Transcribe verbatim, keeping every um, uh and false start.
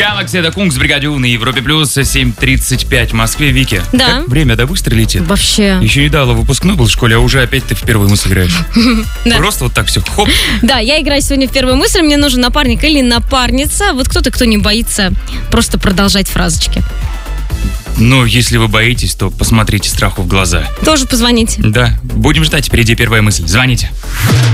Галакси, это Кунг с бригадю на Европе Плюс, семь тридцать пять в Москве. Вики, Да. как время, да, быстро летит? Вообще. Еще недавно выпускной был в школе, а уже опять ты в первую мысль играешь. Да. Просто вот так все, хоп. Да, я играю сегодня в первую мысль. Мне нужен напарник или напарница. Вот кто-то, кто не боится просто продолжать фразочки. Ну, если вы боитесь, то посмотрите страху в глаза. Тоже позвоните. Да, будем ждать, впереди первая мысль. Звоните.